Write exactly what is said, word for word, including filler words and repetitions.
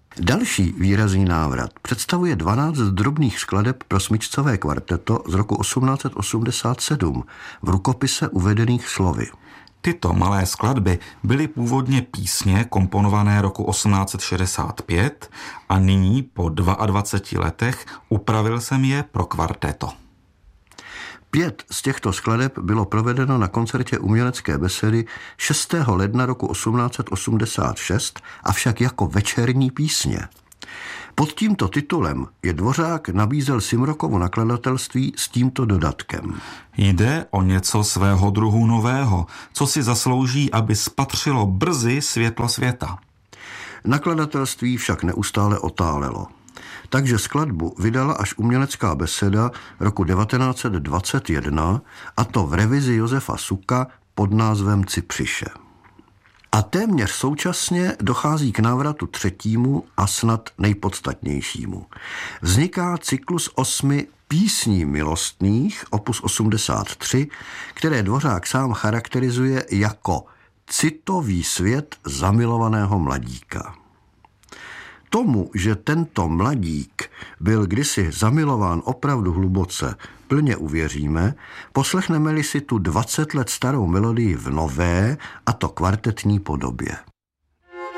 Další výrazný návrat představuje dvanáct drobných skladeb pro smyčcové kvarteto z roku osmnáct set osmdesát sedm v rukopise uvedených slovy. Tyto malé skladby byly původně písně komponované roku osmnáct set šedesát pět a nyní po dvaceti dvou letech upravil jsem je pro kvarteto. Pět z těchto skladeb bylo provedeno na koncertě umělecké besedy šestého ledna roku osmnáct set osmdesát šest, avšak jako večerní písně. Pod tímto titulem je Dvořák nabízel Simrokovu nakladatelství s tímto dodatkem. Jde o něco svého druhu nového, co si zaslouží, aby spatřilo brzy světlo světa. Nakladatelství však neustále otálelo. Takže skladbu vydala až umělecká beseda roku devatenáct set dvacet jedna, a to v revizi Josefa Suka pod názvem Cypřiše. A téměř současně dochází k návratu třetímu a snad nejpodstatnějšímu. Vzniká cyklus osmi písní milostných, opus osmdesát tři, které Dvořák sám charakterizuje jako citový svět zamilovaného mladíka. Tomu, že tento mladík byl kdysi zamilován opravdu hluboce, plně uvěříme, poslechneme-li si tu dvacet let starou melodii v nové, a to kvartetní podobě.